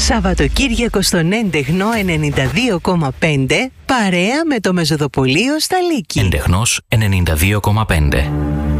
Σαββατοκύριακο στον Έντεχνο 92,5 παρέα με το Μεζοδοπολείο στα Λύκη. Έντεχνος 92,5.